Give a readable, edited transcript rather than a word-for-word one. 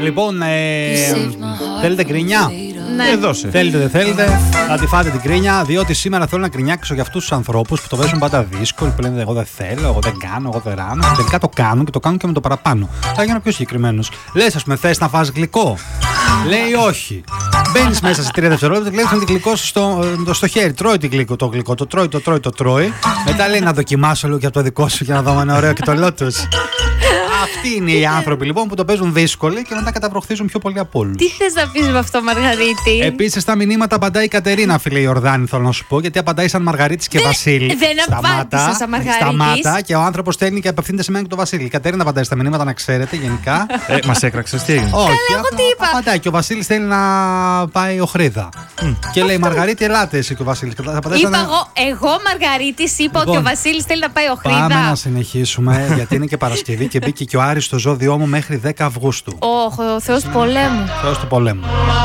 Λοιπόν, θέλετε κρίνια? Ναι. Δώσε. Θέλετε, δεν θέλετε, θα τη φάτε την κρίνια, διότι σήμερα θέλω να κρινιάξω για αυτούς τους ανθρώπους που το παίζουν πάντα δύσκολο, που λένε εγώ δεν θέλω, εγώ δεν κάνω, εγώ δεν ράνω. Τελικά το κάνουν και το κάνουν και με το παραπάνω. Θα γίνω πιο συγκεκριμένος. Λες, ας πούμε, θες να φας γλυκό? Λέει όχι. Μπαίνεις μέσα σε 3 δευτερόλεπτα και λέει το γλυκό σου στο χέρι. Τρώει το γλυκό, το τρώει. Μετά λέει να δοκιμάσω λίγο και από το δικό σου για να δω αν είναι ωραίο και το Lotus. Αυτοί είναι οι άνθρωποι λοιπόν που το παίζουν δύσκολοι και μετά καταβροχθίζουν πιο πολύ από όλους. Τι θες να πεις με αυτό, Μαργαρίτη? Επίσης στα μηνύματα απαντάει η Κατερίνα, φίλε Ιορδάνη, θέλω να σου πω, γιατί απαντάει σαν Μαργαρίτης και Βασίλη. Δεν απάντησα σαν Μαργαρίτης. Σταμάτα και ο άνθρωπος στέλνει και απευθύνεται σε μένα και τον Βασίλη. Η Κατερίνα απαντάει στα μηνύματα, να ξέρετε γενικά. Μας έκραξες, τι έγινε? Όχι, εγώ τι είπα? απαντάει και ο Βασίλης θέλει να πάει Οχρίδα. Και λέει Μαργαρίτη, ελάτε εσύ και ο Βασίλης. Είπα εγώ Μαργαρίτης, είπα ότι ο Βασίλης θέλει να πάει Οχρίδα. Πάμε να συνεχίσουμε, γιατί είναι και Παρασκευή και μπήκε και ο Άρης στο ζώδιό μου μέχρι 10 Αυγούστου. Ο Θεός του πολέμου. Θεός του πολέμου.